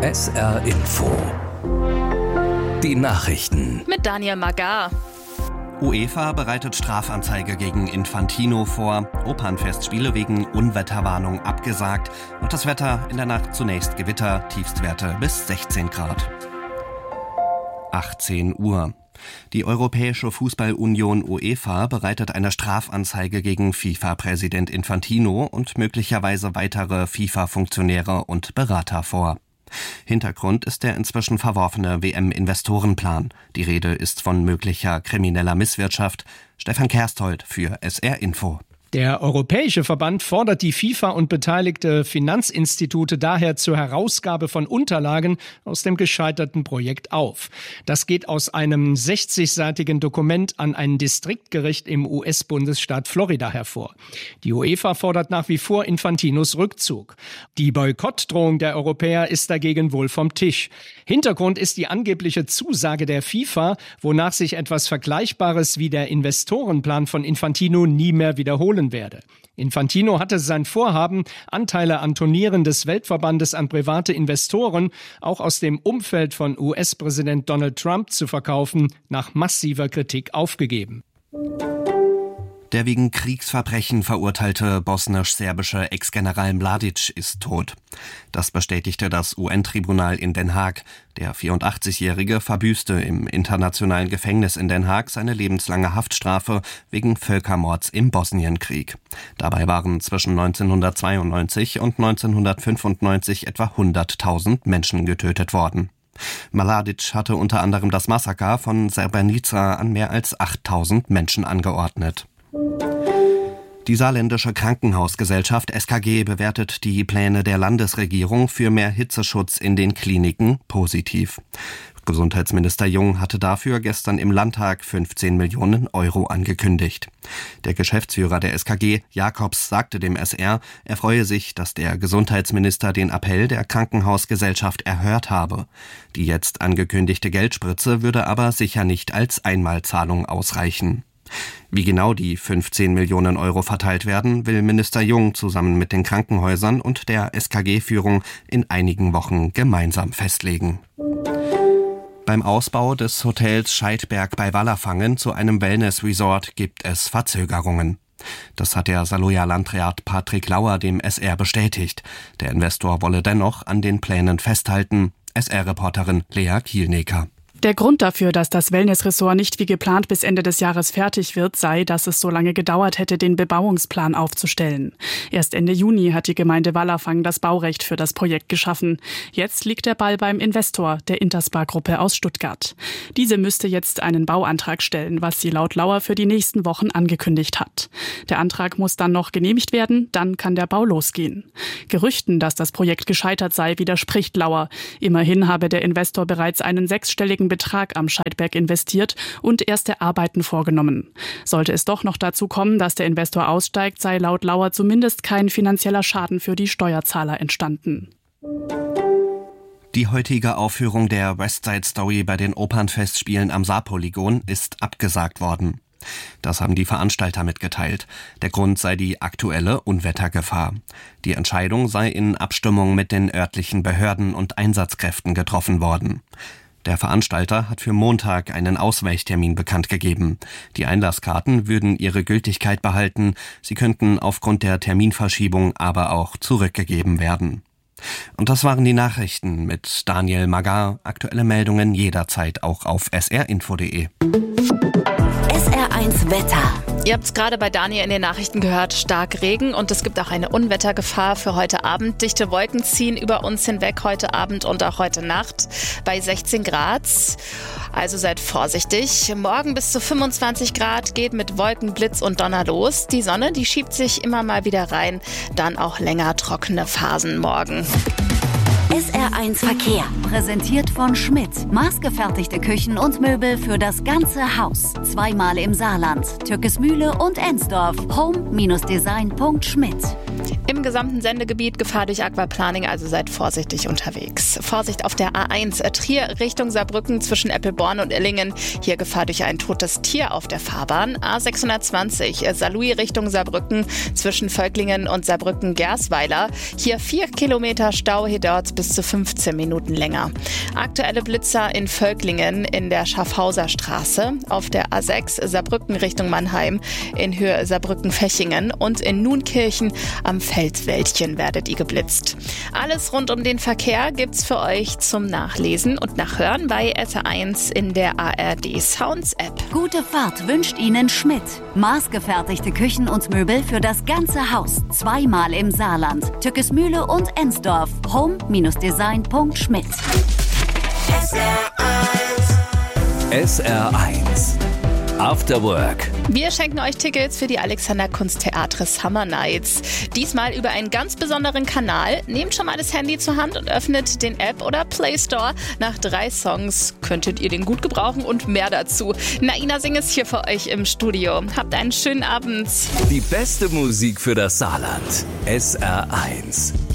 SR Info. Die Nachrichten. Mit Daniel Magar. UEFA bereitet Strafanzeige gegen Infantino vor. Opernfestspiele wegen Unwetterwarnung abgesagt. Und das Wetter in der Nacht zunächst Gewitter, Tiefstwerte bis 16 Grad. 18 Uhr. Die Europäische Fußballunion UEFA bereitet eine Strafanzeige gegen FIFA-Präsident Infantino und möglicherweise weitere FIFA-Funktionäre und Berater vor. Hintergrund ist der inzwischen verworfene WM-Investorenplan. Die Rede ist von möglicher krimineller Misswirtschaft. Stefan Kersthold für SR Info. Der Europäische Verband fordert die FIFA und beteiligte Finanzinstitute daher zur Herausgabe von Unterlagen aus dem gescheiterten Projekt auf. Das geht aus einem 60-seitigen Dokument an ein Distriktgericht im US-Bundesstaat Florida hervor. Die UEFA fordert nach wie vor Infantinos Rückzug. Die Boykottdrohung der Europäer ist dagegen wohl vom Tisch. Hintergrund ist die angebliche Zusage der FIFA, wonach sich etwas Vergleichbares wie der Investorenplan von Infantino nie mehr wiederholen werde. Infantino hatte sein Vorhaben, Anteile an Turnieren des Weltverbandes an private Investoren, auch aus dem Umfeld von US-Präsident Donald Trump zu verkaufen, nach massiver Kritik aufgegeben. Der wegen Kriegsverbrechen verurteilte bosnisch-serbische Ex-General Mladic ist tot. Das bestätigte das UN-Tribunal in Den Haag. Der 84-Jährige verbüßte im internationalen Gefängnis in Den Haag seine lebenslange Haftstrafe wegen Völkermords im Bosnienkrieg. Dabei waren zwischen 1992 und 1995 etwa 100.000 Menschen getötet worden. Mladic hatte unter anderem das Massaker von Srebrenica an mehr als 8.000 Menschen angeordnet. Die saarländische Krankenhausgesellschaft SKG bewertet die Pläne der Landesregierung für mehr Hitzeschutz in den Kliniken positiv. Gesundheitsminister Jung hatte dafür gestern im Landtag 15 Millionen Euro angekündigt. Der Geschäftsführer der SKG, Jakobs, sagte dem SR, er freue sich, dass der Gesundheitsminister den Appell der Krankenhausgesellschaft erhört habe. Die jetzt angekündigte Geldspritze würde aber sicher nicht als Einmalzahlung ausreichen. Wie genau die 15 Millionen Euro verteilt werden, will Minister Jung zusammen mit den Krankenhäusern und der SKG-Führung in einigen Wochen gemeinsam festlegen. Beim Ausbau des Hotels Scheidberg bei Wallerfangen zu einem Wellness-Resort gibt es Verzögerungen. Das hat der Saloja Landrat Patrick Lauer dem SR bestätigt. Der Investor wolle dennoch an den Plänen festhalten. SR-Reporterin Lea Kielneker. Der Grund dafür, dass das Wellnessressort nicht wie geplant bis Ende des Jahres fertig wird, sei, dass es so lange gedauert hätte, den Bebauungsplan aufzustellen. Erst Ende Juni hat die Gemeinde Wallerfangen das Baurecht für das Projekt geschaffen. Jetzt liegt der Ball beim Investor, der Interspar-Gruppe aus Stuttgart. Diese müsste jetzt einen Bauantrag stellen, was sie laut Lauer für die nächsten Wochen angekündigt hat. Der Antrag muss dann noch genehmigt werden, dann kann der Bau losgehen. Gerüchten, dass das Projekt gescheitert sei, widerspricht Lauer. Immerhin habe der Investor bereits einen 6-stelligen Betrag am Scheidberg investiert und erste Arbeiten vorgenommen. Sollte es doch noch dazu kommen, dass der Investor aussteigt, sei laut Lauer zumindest kein finanzieller Schaden für die Steuerzahler entstanden. Die heutige Aufführung der West Side Story bei den Opernfestspielen am Saarpolygon ist abgesagt worden. Das haben die Veranstalter mitgeteilt. Der Grund sei die aktuelle Unwettergefahr. Die Entscheidung sei in Abstimmung mit den örtlichen Behörden und Einsatzkräften getroffen worden. Der Veranstalter hat für Montag einen Ausweichtermin bekannt gegeben. Die Einlasskarten würden ihre Gültigkeit behalten. Sie könnten aufgrund der Terminverschiebung aber auch zurückgegeben werden. Und das waren die Nachrichten mit Daniel Magar. Aktuelle Meldungen jederzeit auch auf srinfo.de. SR1 Wetter. Ihr habt es gerade bei Daniel in den Nachrichten gehört, stark Regen und es gibt auch eine Unwettergefahr für heute Abend. Dichte Wolken ziehen über uns hinweg heute Abend und auch heute Nacht bei 16 Grad. Also seid vorsichtig. Morgen bis zu 25 Grad geht mit Wolken, Blitz und Donner los. Die Sonne, die schiebt sich immer mal wieder rein. Dann auch länger trockene Phasen morgen. SR1 Verkehr, präsentiert von Schmidt. Maßgefertigte Küchen und Möbel für das ganze Haus. Zweimal im Saarland, Türkismühle und Ensdorf. Home-Design.schmidt. Im gesamten Sendegebiet Gefahr durch Aquaplaning, also seid vorsichtig unterwegs. Vorsicht auf der A1 Trier Richtung Saarbrücken zwischen Eppelborn und Illingen. Hier Gefahr durch ein totes Tier auf der Fahrbahn. A620 Saarlouis Richtung Saarbrücken zwischen Völklingen und Saarbrücken-Gersweiler. Hier 4 Kilometer Stau, hier dauert es bis zu 15 Minuten länger. Aktuelle Blitzer in Völklingen in der Schaffhauser Straße, auf der A6 Saarbrücken Richtung Mannheim in Höhe Saarbrücken-Fechingen und in Nunkirchen am Felswäldchen werdet ihr geblitzt. Alles rund um den Verkehr gibt's für euch zum Nachlesen und Nachhören bei SR1 in der ARD Sounds App. Gute Fahrt wünscht Ihnen Schmidt. Maßgefertigte Küchen und Möbel für das ganze Haus. 2-mal im Saarland. Tückesmühle und Ensdorf. home-design.schmidt. SR1 After Work. Wir schenken euch Tickets für die Alexander Kunsttheatre Summer Nights. Diesmal über einen ganz besonderen Kanal. Nehmt schon mal das Handy zur Hand und öffnet den App oder Play Store. Nach 3 Songs könntet ihr den gut gebrauchen und mehr dazu. Naina Singh ist hier für euch im Studio. Habt einen schönen Abend. Die beste Musik für das Saarland. SR1.